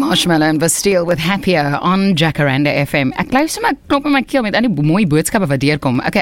Marshmallow and Bastille with Happier on Jacaranda FM. Ek luister maar klop in my keel met al die mooi boodskappe wat deurkom. Okay,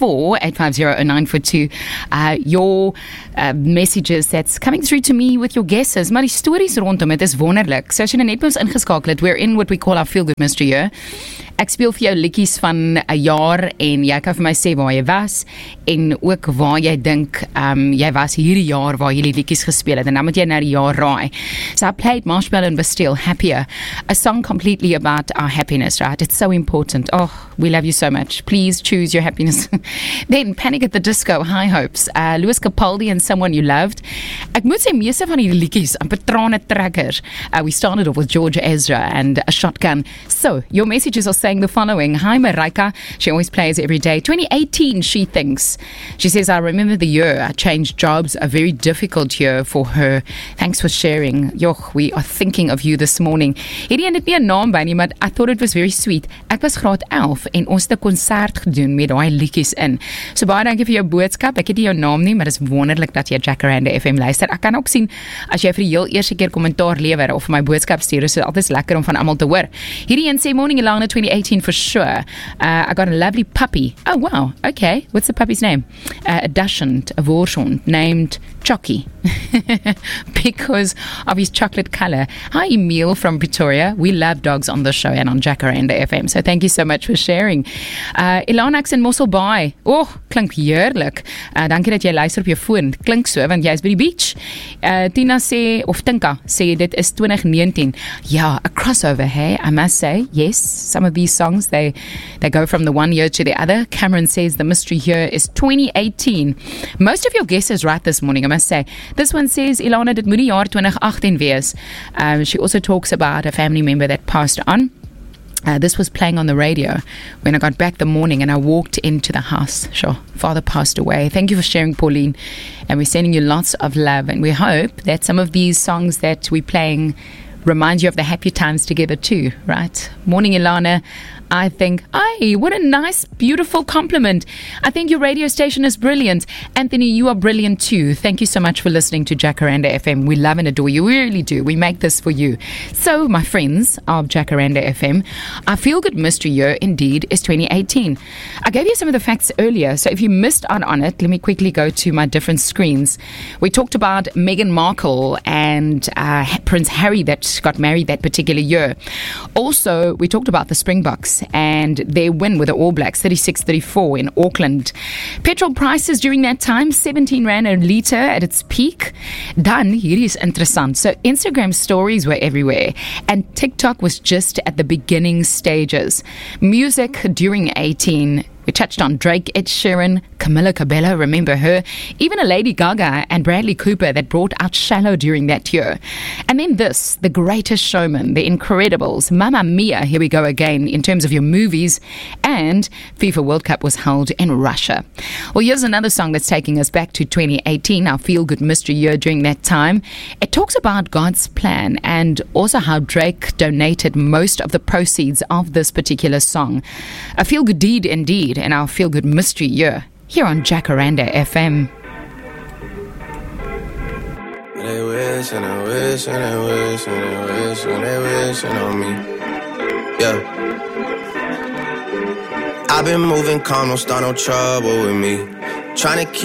084-850-0942. Your messages that's coming through to me with your guesses. Maar die stories rondom het is wonderlik. So as jy net ons ingeskakel het, we're in what we call our Feel Good Mystery Year. Ek speel vir jou liedjies van 'n jaar en jy kan vir my sê waar jy was en ook waar jy dink jy was hierdie jaar waar jy die liedjies gespeel het en dan moet jy nou die jaar raai. So I played Marshmallow and Bastille, Happier, a song completely about our happiness, right? It's so important. Oh, we love you so much. Please choose your happiness. Then Panic at the Disco, High Hopes, Louis Capaldi and Someone You Loved. Ek moet sê meeste van die liedjies aan patrone trekkers. We started off with George Ezra and A Shotgun. So, your messages are saying the following. Hi Marika, she always plays every day. 2018, she thinks. She says, I remember the year I changed jobs, a very difficult year for her. Thanks for sharing. Joch, we are thinking of you this morning. Hierdie het nie 'n naam by nie, maar I thought it was very sweet. Ek was graad 11 en ons het 'n konsert gedoen met daai liedjies in. So baie dankie vir jou boodskap. Ek het nie jou naam nie, maar dit is wonderlik dat jy Jacaranda FM luister. Ek kan ook sien as jy vir die heel eerste keer kommentaar lewer of my boodskap stuur, is dit altyd lekker om van almal te hoor. Hierdie een sê morning Ilana 2018 for sure. I got a lovely puppy. Oh wow, okay. What's the puppy's name? A Dachshund, a Warshund, named Chucky. Because of his chocolate colour. Hi Emil from Pretoria. We love dogs on the show and on Jacaranda FM. So thank you so much for sharing. Ilanax in Mossel Bay. Oh, klink heerlik. Dankie dat jy luister op jou foon. Klink so, want jy is by die beach. Tina sê, of Tinka sê, dit is 2019. Yeah, a crossover, hey, I must say. Yes, some of these songs, they go from the one year to the other. Cameron says the mystery here is 2018. Most of your guesses right this morning, I must say. This one says, Ilana, dit moet die jaar 2018 wees. She also talks about a family member that passed on. This was playing on the radio when I got back the morning and I walked into the house. Sure, father passed away. Thank you for sharing, Pauline. And we're sending you lots of love. And we hope that some of these songs that we're playing remind you of the happy times together too, right? Morning, Ilana. I think, what a nice, beautiful compliment. I think your radio station is brilliant. Anthony, you are brilliant too. Thank you so much for listening to Jacaranda FM. We love and adore you. We really do. We make this for you. So, my friends of Jacaranda FM, our Feel Good Mystery Year indeed is 2018. I gave you some of the facts earlier, so if you missed out on it, let me quickly go to my different screens. We talked about Meghan Markle and Prince Harry that got married that particular year. Also, we talked about the Springboks and their win with the All Blacks, 36-34 in Auckland. Petrol prices during that time, 17 Rand a litre at its peak. Dan, hier is interessant. So Instagram stories were everywhere and TikTok was just at the beginning stages. Music during 18. We touched on Drake, Ed Sheeran, Camila Cabello, remember her, even a Lady Gaga and Bradley Cooper that brought out Shallow during that year. And then this, The Greatest Showman, The Incredibles, Mamma Mia, here we go again in terms of your movies, and FIFA World Cup was held in Russia. Well, here's another song that's taking us back to 2018, our Feel Good Mystery Year during that time. It talks about God's plan and also how Drake donated most of the proceeds of this particular song. A feel good deed indeed in our Feel Good Mystery Year here on Jacaranda FM. They wish and they wish and they wish and they wish and they wishing on me. Yeah. I've been moving calm, don't start no trouble with me. Trying to keep